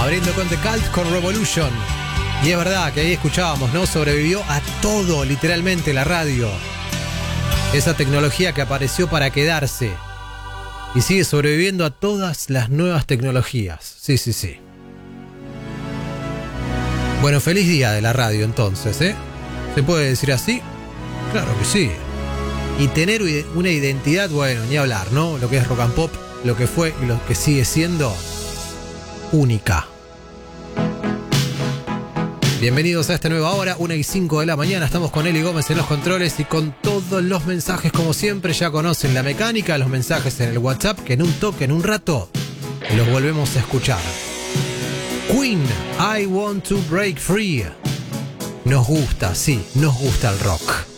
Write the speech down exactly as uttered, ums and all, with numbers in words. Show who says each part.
Speaker 1: abriendo con The Cult con Revolution. Y es verdad que ahí escuchábamos, ¿no? Sobrevivió a todo, literalmente, la radio. Esa tecnología que apareció para quedarse. Y sigue sobreviviendo a todas las nuevas tecnologías. Sí, sí, sí. Bueno, feliz día de la radio entonces, ¿eh? ¿Se puede decir así? Claro que sí. Y tener una identidad, bueno, ni hablar, ¿no? Lo que es rock and pop, lo que fue y lo que sigue siendo única. Bienvenidos a esta nueva hora, una y cinco de la mañana. Estamos con Eli Gómez en los controles y con todos los mensajes como siempre. Ya conocen la mecánica, los mensajes en el WhatsApp, que en un toque, en un rato, los volvemos a escuchar. Queen, I Want to Break Free. Nos gusta, sí, nos gusta el rock.